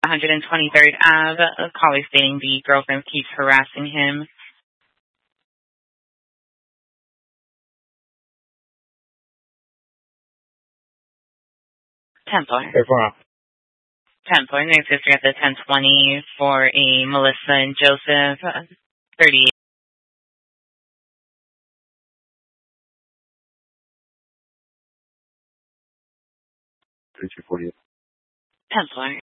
123rd Ave. A caller stating the girlfriend keeps harassing him. 10th floor. 10th floor. Next sister at the 1020 for a Melissa and Joseph, 38. 3248. 10th floor.